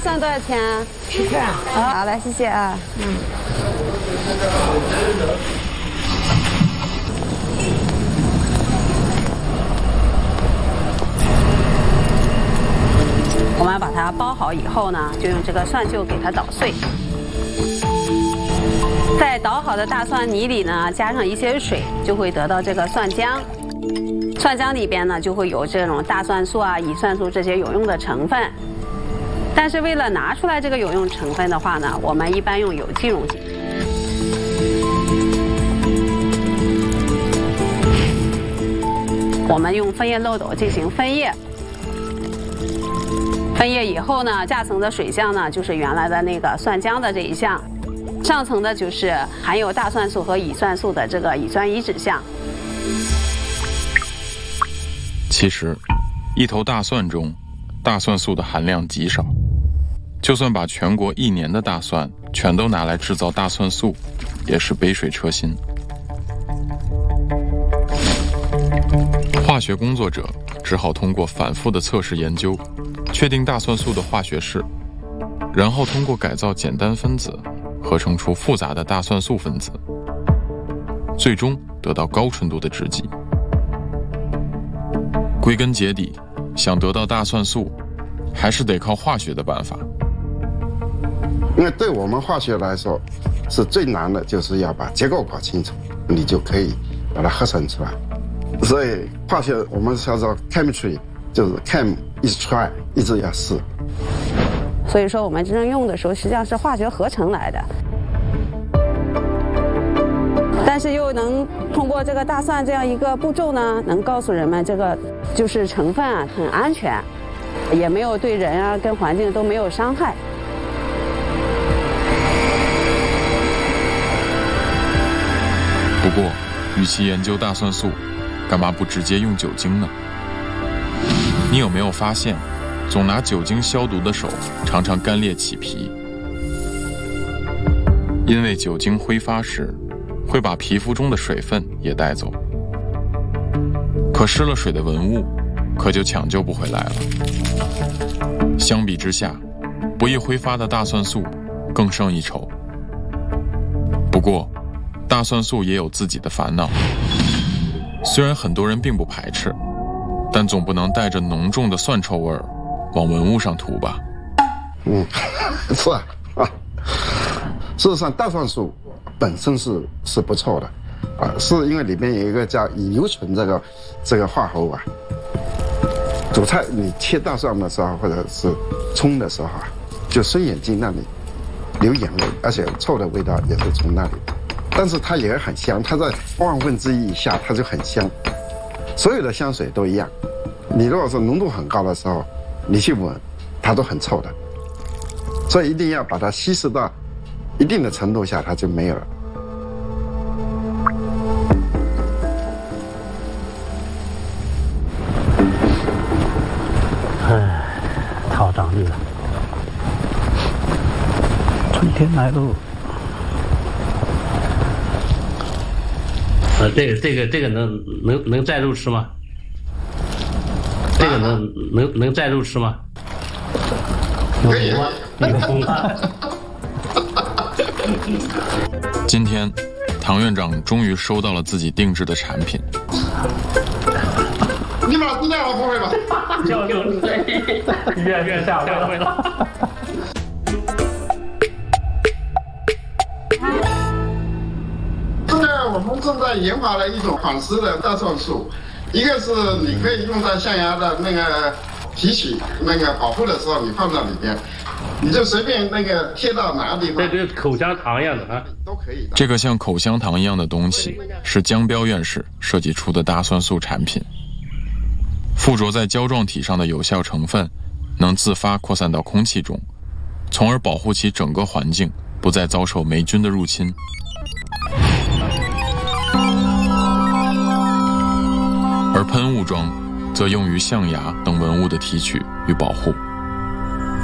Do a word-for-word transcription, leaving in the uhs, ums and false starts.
蒜多少钱啊？ 十块啊。 好，来，谢谢啊。嗯。我们把它包好以后呢，就用这个蒜臼给它捣碎。在捣好的大蒜泥里呢，加上一些水，就会得到这个蒜浆。蒜浆里边呢，就会有这种大蒜素啊、乙蒜素这些有用的成分。但是为了拿出来这个有用成分的话呢，我们一般用有机溶剂。我们用分液漏斗进行分液。分液以后呢，下层的水项呢就是原来的那个蒜浆的这一项，上层的就是含有大蒜素和乙蒜素的这个乙酸乙酯项。 其实，一头大蒜中，大蒜素的含量极少。就算把全国一年的大蒜全都拿来制造大蒜素，也是杯水车薪。化学工作者只好通过反复的测试研究，确定大蒜素的化学式，然后通过改造简单分子，合成出复杂的大蒜素分子，最终得到高纯度的制剂。归根结底，想得到大蒜素，还是得靠化学的办法。 因为对我们化学来说，是最难的，就是要把结构搞清楚，你就可以把它合成出来。所以化学我们叫做 chemistry， 就是 chem 一直 try， 一直要试。 所以说我们真正用的时候，实际上是化学合成来的。但是又能通过这个大蒜这样一个步骤呢，能告诉人们这个就是成分啊很安全，也没有对人啊跟环境都没有伤害。 不过，与其研究大蒜素，干嘛不直接用酒精呢？你有没有发现，总拿酒精消毒的手常常干裂起皮？因为酒精挥发时，会把皮肤中的水分也带走。可失了水的文物，可就抢救不回来了。相比之下，不易挥发的大蒜素更胜一筹。不过，大蒜素也有自己的烦恼。虽然很多人并不排斥，但总不能带着浓重的蒜臭味儿往文物上涂吧？ 嗯，是啊，啊，事实上大蒜素本身是是不错的，啊，是因为里面有一个叫乙硫醇这个这个化合物啊。煮菜你切大蒜的时候，或者是葱的时候啊，就孙眼睛那里流眼泪，而且臭的味道也是从那里。但是它也很香，它在万分之一以下它就很香。所有的香水都一样，你如果是浓度很高的时候，你去闻，它都很臭的。所以一定要把它稀释到一定的程度下，它就没有了。 哎，好长力了，春天来喽。 呃，这个这个这个能能能再入吃吗？这个能能能再入吃吗？ 可以吗？ 今天，唐院长终于收到了自己定制的产品。 你把它吃掉了不会吧？ 就就是越越下回了。 我们正在研发了一种仿式的大蒜素，一个是你可以用在象牙的那个提取、那个保护的时候，你放在里边，你就随便那个贴到哪个地方， 这跟口香糖一样的啊， 都可以的。 这个像口香糖一样的东西，是江彪院士设计出的大蒜素产品。附着在胶状体上的有效成分，能自发扩散到空气中，从而保护其整个环境不再遭受霉菌的入侵。而喷雾装则用于象牙等文物的提取与保护。